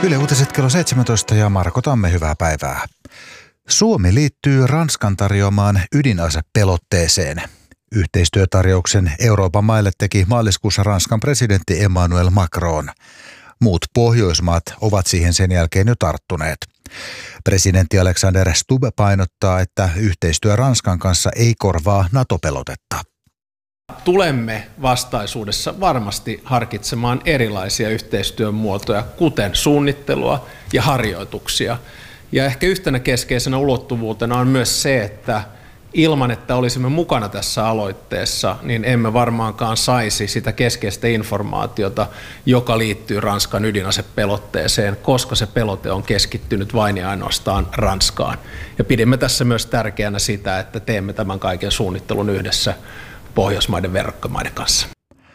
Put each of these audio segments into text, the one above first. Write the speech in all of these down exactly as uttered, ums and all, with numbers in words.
Yle Uutiset kello seitsemäntoista ja Marko Tamme, hyvää päivää. Suomi liittyy Ranskan tarjoamaan ydinasepelotteeseen. Yhteistyötarjouksen Euroopan maille teki maaliskuussa Ranskan presidentti Emmanuel Macron. Muut Pohjoismaat ovat siihen sen jälkeen jo tarttuneet. Presidentti Alexander Stubb painottaa, että yhteistyö Ranskan kanssa ei korvaa NATO-pelotetta. Tulemme vastaisuudessa varmasti harkitsemaan erilaisia yhteistyön muotoja, kuten suunnittelua ja harjoituksia. Ja ehkä yhtenä keskeisenä ulottuvuutena on myös se, että ilman, että olisimme mukana tässä aloitteessa, niin emme varmaankaan saisi sitä keskeistä informaatiota, joka liittyy Ranskan ydinasepelotteeseen, koska se pelote on keskittynyt vain ja ainoastaan Ranskaan. Ja pidimme tässä myös tärkeänä sitä, että teemme tämän kaiken suunnittelun yhdessä Pohjoismaiden verrokkimaiden kanssa.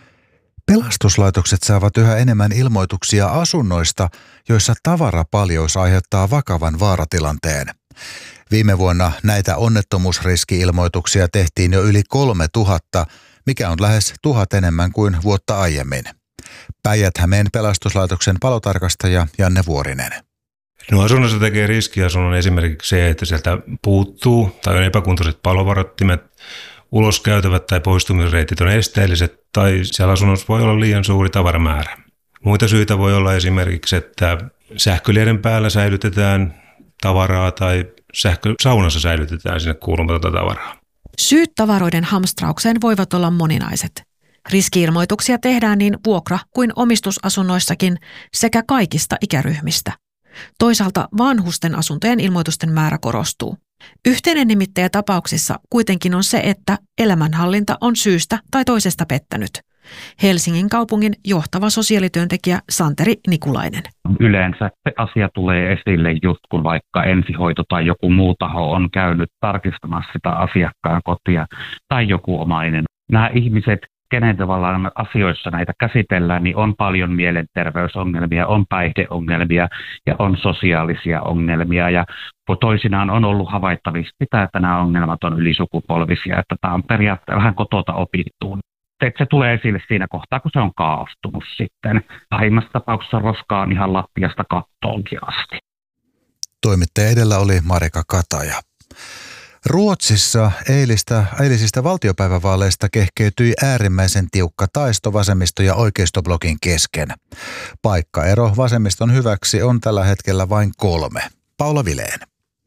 Pelastuslaitokset saavat yhä enemmän ilmoituksia asunnoista, joissa tavarapaljous aiheuttaa vakavan vaaratilanteen. Viime vuonna näitä onnettomuusriski-ilmoituksia tehtiin jo yli kolme tuhatta, mikä on lähes tuhat enemmän kuin vuotta aiemmin. Päijät-Hämeen pelastuslaitoksen palotarkastaja Janne Vuorinen. No asunnossa tekee riskiasunnon esimerkiksi se, että sieltä puuttuu tai on epäkuntoiset palovarottimet, uloskäytävät tai poistumisreitit on esteelliset tai siellä asunnossa voi olla liian suuri tavaramäärä. Muita syitä voi olla esimerkiksi, että sähkölieden päällä säilytetään tavaraa tai sähkösaunassa säilytetään sinne kuulumatonta tavaraa. Syyt tavaroiden hamstraukseen voivat olla moninaiset. Riski-ilmoituksia tehdään niin vuokra- kuin omistusasunnoissakin sekä kaikista ikäryhmistä. Toisaalta vanhusten asuntojen ilmoitusten määrä korostuu. Yhteinen nimittäjä tapauksissa kuitenkin on se, että elämänhallinta on syystä tai toisesta pettänyt. Helsingin kaupungin johtava sosiaalityöntekijä Santeri Nikulainen. Yleensä se asia tulee esille just kun vaikka ensihoito tai joku muu taho on käynyt tarkistamassa sitä asiakkaan kotia tai joku omainen. Nämä ihmiset, kenen tavallaan asioissa näitä käsitellään, niin on paljon mielenterveysongelmia, on päihdeongelmia ja on sosiaalisia ongelmia. Ja toisinaan on ollut havaittavissa sitä, että nämä ongelmat on ylisukupolvisia, että tämä on periaatteessa vähän kotota opittuun. Se tulee esille siinä kohtaa, kun se on kaastunut sitten. Pahimmassa tapauksessa roskaa on ihan lattiasta kattoonkin asti. Toimittaja edellä oli Marika Kataja. Ruotsissa eilistä, eilisistä valtiopäivävaaleista kehkeytyi äärimmäisen tiukka taisto vasemmisto- ja oikeistoblokin kesken. Paikkaero vasemmiston hyväksi on tällä hetkellä vain kolme. Paula Vileen.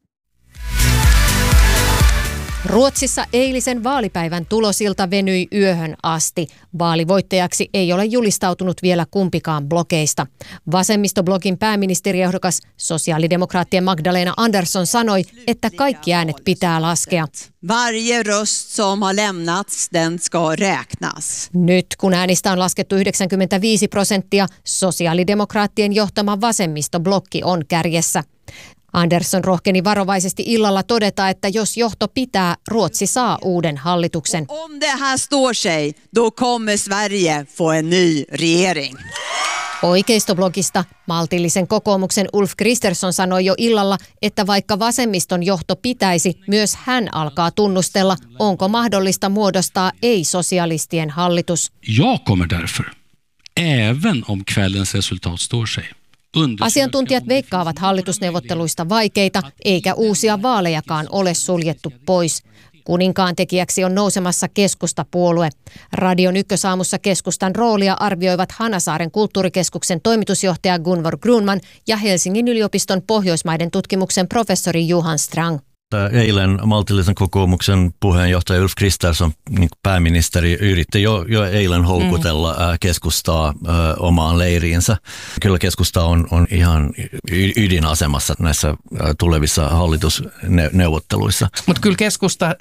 Ruotsissa eilisen vaalipäivän tulosilta venyi yöhön asti. Vaalivoittajaksi ei ole julistautunut vielä kumpikaan blokeista. Vasemmistoblogin pääministeriehdokas sosiaalidemokraattien Magdalena Andersson sanoi, että kaikki äänet pitää laskea. Varje röst som har lämnats, den ska räknas. Nyt kun äänistä on laskettu yhdeksänkymmentäviisi prosenttia, sosiaalidemokraattien johtama vasemmistoblokki on kärjessä. Andersson rohkeni varovaisesti illalla todeta, että jos johto pitää, Ruotsi saa uuden hallituksen. Om det här står sig, då kommer Sverige få en ny regering. Oikeistoblogista maltillisen kokoomuksen Ulf Kristersson sanoi jo illalla, että vaikka vasemmiston johto pitäisi, myös hän alkaa tunnustella, onko mahdollista muodostaa ei-sosialistien hallitus. Jag kommer därför, även om kvällens resultat står sig. Asiantuntijat veikkaavat hallitusneuvotteluista vaikeita, eikä uusia vaalejakaan ole suljettu pois. Kuninkaan tekijäksi on nousemassa keskustapuolue. Radion ykkösaamussa keskustan roolia arvioivat Hanasaaren kulttuurikeskuksen toimitusjohtaja Gunvor Grunman ja Helsingin yliopiston Pohjoismaiden tutkimuksen professori Johan Strang. Eilen maltillisen kokoomuksen puheenjohtaja Ulf Kristersson, niin pääministeri, yritti jo, jo eilen houkutella mm. keskustaa ö, omaan leiriinsä. Kyllä keskusta on, on ihan ydinasemassa näissä tulevissa hallitusneuvotteluissa. Mutta kyllä keskusta